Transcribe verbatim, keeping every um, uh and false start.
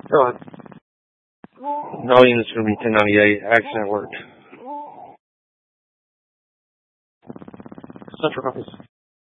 Go on. No, unit's going to be ten ninety-eight. Accent worked. Central office.